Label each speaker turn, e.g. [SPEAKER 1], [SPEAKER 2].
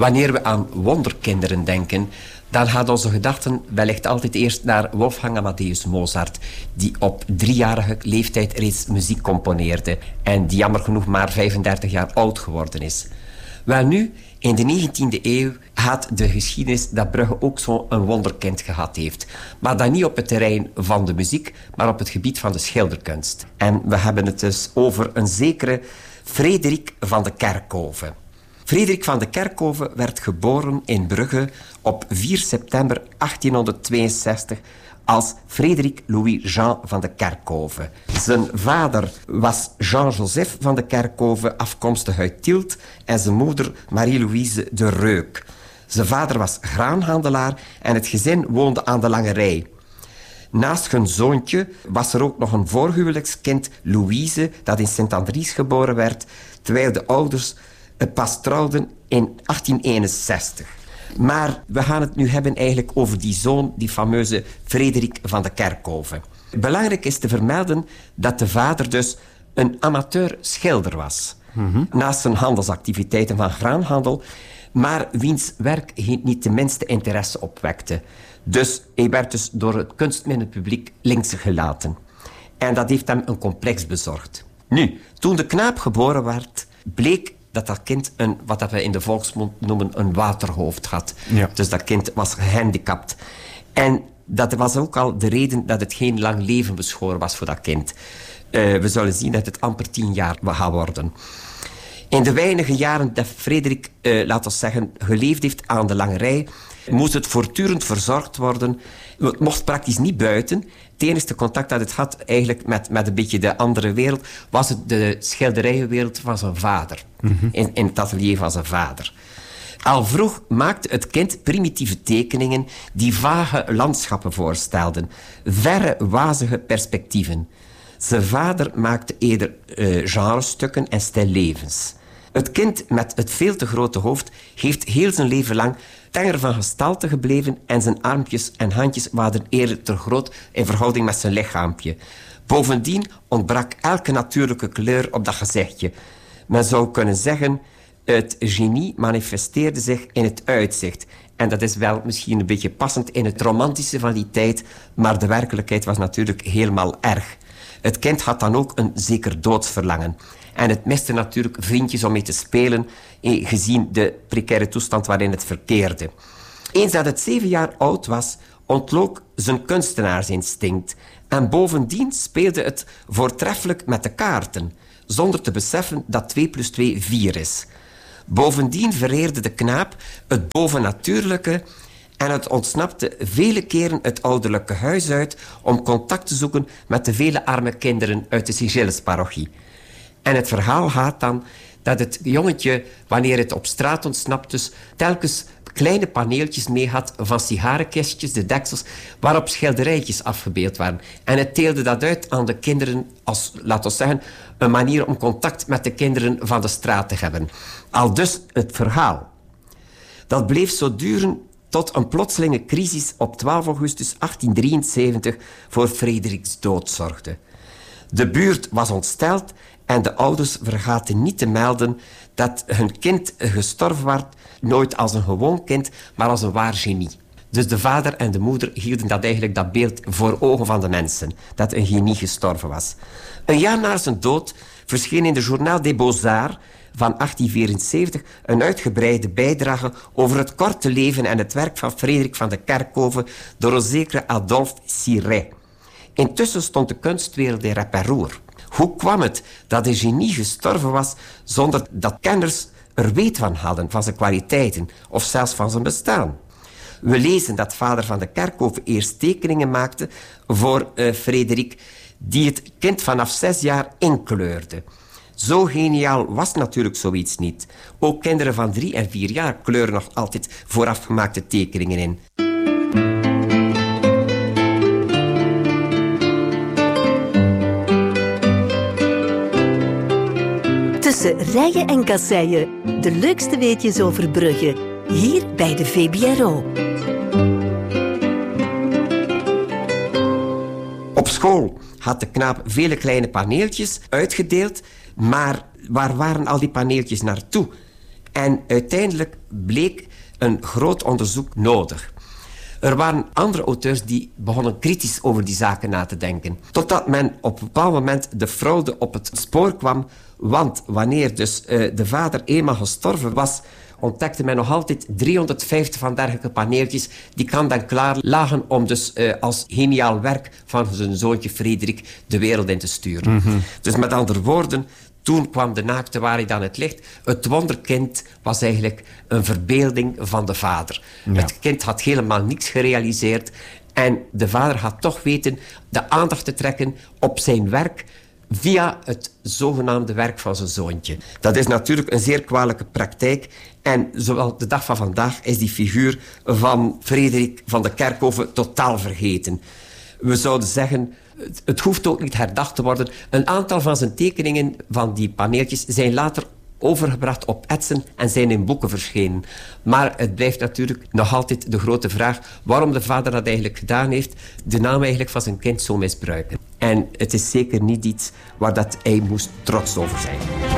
[SPEAKER 1] Wanneer we aan wonderkinderen denken, dan gaat onze gedachten wellicht altijd eerst naar Wolfgang Amadeus Mozart, die op 3-jarige leeftijd reeds muziek componeerde en die jammer genoeg maar 35 jaar oud geworden is. Welnu, in de 19e eeuw had de geschiedenis dat Brugge ook zo'n wonderkind gehad heeft. Maar dan niet op het terrein van de muziek, maar op het gebied van de schilderkunst. En we hebben het dus over een zekere Frederik van de Kerkhoven. Frederik van de Kerkhoven werd geboren in Brugge op 4 september 1862 als Frederik Louis Jean van de Kerkhoven. Zijn vader was Jean-Joseph van de Kerkhoven, afkomstig uit Tielt, en zijn moeder Marie-Louise de Reuk. Zijn vader was graanhandelaar en het gezin woonde aan de Lange Rij. Naast hun zoontje was er ook nog een voorhuwelijkskind, Louise, dat in Sint-Andries geboren werd, terwijl de ouders pas trouwden in 1861. Maar we gaan het nu hebben eigenlijk over die zoon, die fameuze Frederik van de Kerkhoven. Belangrijk is te vermelden dat de vader dus een amateur schilder was. Naast zijn handelsactiviteiten van graanhandel, maar wiens werk niet de minste interesse opwekte. Dus hij werd dus door het kunstminnenpubliek links gelaten. En dat heeft hem een complex bezorgd. Nu, toen de knaap geboren werd, bleek dat kind wat we in de volksmond noemen een waterhoofd had. Ja. Dus dat kind was gehandicapt. En dat was ook al de reden dat het geen lang leven beschoren was voor dat kind. We zullen zien dat het amper 10 jaar gaat worden. In de weinige jaren dat Frederik, laten we zeggen, geleefd heeft aan de Lange Rij, moest het voortdurend verzorgd worden. Het mocht praktisch niet buiten. Het enige contact dat het had eigenlijk met een beetje de andere wereld was het de schilderijenwereld van zijn vader. In het atelier van zijn vader. Al vroeg maakte het kind primitieve tekeningen die vage landschappen voorstelden. Verre, wazige perspectieven. Zijn vader maakte eerder genrestukken en stillevens. Het kind met het veel te grote hoofd heeft heel zijn leven lang tenger van gestalte gebleven en zijn armpjes en handjes waren eerder te groot in verhouding met zijn lichaampje. Bovendien ontbrak elke natuurlijke kleur op dat gezichtje. Men zou kunnen zeggen, het genie manifesteerde zich in het uitzicht. En dat is wel misschien een beetje passend in het romantische van die tijd, maar de werkelijkheid was natuurlijk helemaal erg. Het kind had dan ook een zeker doodsverlangen. En het miste natuurlijk vriendjes om mee te spelen, gezien de precaire toestand waarin het verkeerde. Eens dat het 7 jaar oud was, ontlook zijn kunstenaarsinstinct. En bovendien speelde het voortreffelijk met de kaarten, zonder te beseffen dat 2 + 2 4 is. Bovendien vereerde de knaap het bovennatuurlijke en het ontsnapte vele keren het ouderlijke huis uit om contact te zoeken met de vele arme kinderen uit de Sigillesparochie. En het verhaal gaat dan dat het jongetje, wanneer het op straat ontsnapt, dus telkens kleine paneeltjes mee had van sigarenkistjes, de deksels, waarop schilderijtjes afgebeeld waren. En het deelde dat uit aan de kinderen als, laten we zeggen, een manier om contact met de kinderen van de straat te hebben. Aldus het verhaal. Dat bleef zo duren tot een plotselinge crisis op 12 augustus 1873 voor Frederiks dood zorgde. De buurt was ontsteld en de ouders vergaten niet te melden dat hun kind gestorven was, nooit als een gewoon kind, maar als een waar genie. Dus de vader en de moeder hielden dat beeld voor ogen van de mensen, dat een genie gestorven was. Een jaar na zijn dood verscheen in de Journal des Beaux-Arts van 1874 een uitgebreide bijdrage over het korte leven en het werk van Frederik van de Kerkhoven door een zekere Adolphe Siret. Intussen stond de kunstwereld in rep en roer. Hoe kwam het dat een genie gestorven was zonder dat kenners er weet van hadden, van zijn kwaliteiten of zelfs van zijn bestaan? We lezen dat vader van de Kerkhoven eerst tekeningen maakte voor Frederik, die het kind vanaf 6 jaar inkleurde. Zo geniaal was natuurlijk zoiets niet. Ook kinderen van 3 en 4 jaar kleuren nog altijd voorafgemaakte tekeningen in.
[SPEAKER 2] Tussen rijen en kasseien, de leukste weetjes over Brugge. Hier bij de VBRO.
[SPEAKER 1] Op school had de knaap vele kleine paneeltjes uitgedeeld, maar waar waren al die paneeltjes naartoe? En uiteindelijk bleek een groot onderzoek nodig. Er waren andere auteurs die begonnen kritisch over die zaken na te denken. Totdat men op een bepaald moment de fraude op het spoor kwam. Want wanneer dus de vader eenmaal gestorven was, ontdekte men nog altijd 350 van dergelijke paneeltjes die kan dan klaar lagen om dus als geniaal werk van zijn zoontje Frederik de wereld in te sturen. Mm-hmm. Dus met andere woorden, toen kwam de naakte waarheid aan het licht. Het wonderkind was eigenlijk een verbeelding van de vader. Ja. Het kind had helemaal niks gerealiseerd. En de vader had toch weten de aandacht te trekken op zijn werk via het zogenaamde werk van zijn zoontje. Dat is natuurlijk een zeer kwalijke praktijk. En zowel de dag van vandaag is die figuur van Frederik van de Kerkhoven totaal vergeten. We zouden zeggen, het hoeft ook niet herdacht te worden. Een aantal van zijn tekeningen van die paneeltjes zijn later overgebracht op etsen en zijn in boeken verschenen. Maar het blijft natuurlijk nog altijd de grote vraag waarom de vader dat eigenlijk gedaan heeft, de naam eigenlijk van zijn kind zo misbruiken. En het is zeker niet iets waar dat hij moest trots over zijn.